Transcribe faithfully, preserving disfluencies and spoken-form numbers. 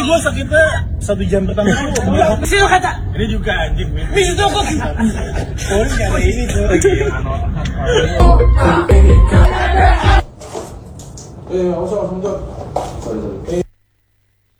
gua sakitnya satu jam pertama. Sino kata? Ini juga anjing. Bisa tuh kok. Polis nggak ada ini tuh. Eh, usah, usah, usah. Sorry, sorry.